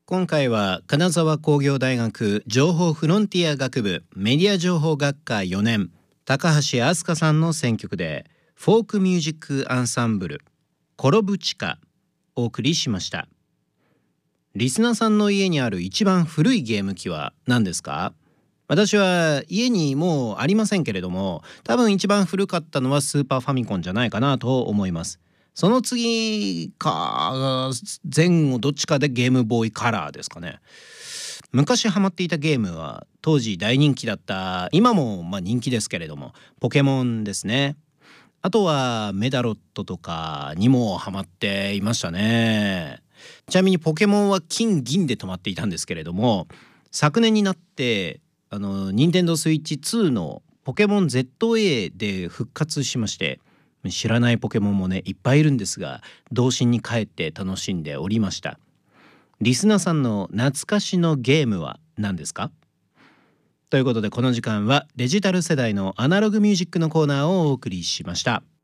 今回は金沢工業大学情報フロンティア学部メディア情報学科4年高橋飛鳥さんの選曲でフォークミュージックアンサンブルコロブチカお送りしました。リスナーさんの家にある一番古いゲーム機は何ですか？私は家にもうありませんけれども、多分一番古かったのはスーパーファミコンじゃないかなと思います。その次か前後どっちかでゲームボーイカラーですかね。昔ハマっていたゲームは当時大人気だった、今も人気ですけれどもポケモンですね。あとはメダロットとかにもハマっていましたね。ちなみにポケモンは金銀で止まっていたんですけれども、昨年になって任天堂スイッチ2のポケモン ZA で復活しまして、知らないポケモンもねいっぱいいるんですが、童心に帰って楽しんでおりました。リスナーさんの懐かしのゲームは何ですか？ということで、この時間はデジタル世代のアナログミュージックのコーナーをお送りしました。